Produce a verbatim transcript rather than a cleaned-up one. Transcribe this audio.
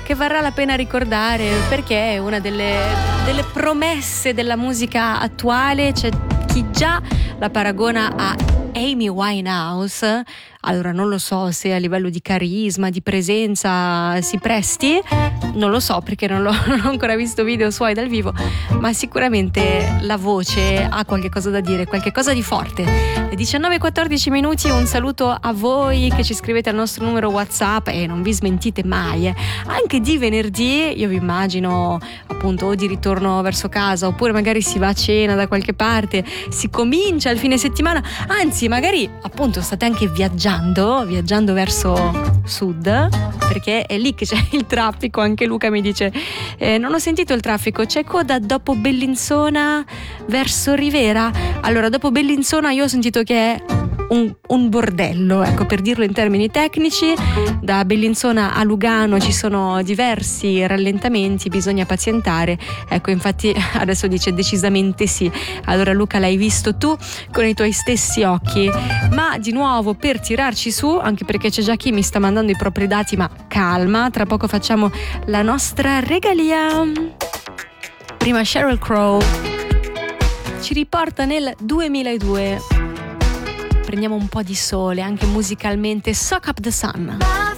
che varrà la pena ricordare perché è una delle, delle promesse della musica attuale. C'è chi già la paragona a Amy Winehouse. Allora non lo so se a livello di carisma, di presenza si presti, non lo so perché non, l'ho, non ho ancora visto video suoi dal vivo, ma sicuramente la voce ha qualche cosa da dire, qualche cosa di forte. Le diciannove e quattordici minuti, un saluto a voi che ci scrivete al nostro numero WhatsApp e non vi smentite mai, eh. Anche di venerdì, io vi immagino appunto o di ritorno verso casa oppure magari si va a cena da qualche parte, si comincia il fine settimana, anzi magari appunto state anche viaggiando viaggiando verso sud, perché è lì che c'è il traffico. Anche Luca mi dice eh, non ho sentito il traffico, c'è coda dopo Bellinzona verso Rivera. Allora dopo Bellinzona io ho sentito che è un, un bordello, ecco, per dirlo in termini tecnici. Da Bellinzona a Lugano ci sono diversi rallentamenti, bisogna pazientare, ecco, infatti adesso dice decisamente sì. Allora Luca, l'hai visto tu con i tuoi stessi occhi, ma di nuovo per tirarci su, anche perché c'è già chi mi sta mandando i propri dati, ma calma, tra poco facciamo la nostra regalia. Prima Sheryl Crow ci riporta nel duemiladue. Prendiamo un po' di sole anche musicalmente. Soak Up the Sun.